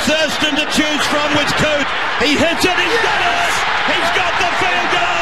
Thurston to choose from with Coote. He hits it, he's got it! He's got the field goal!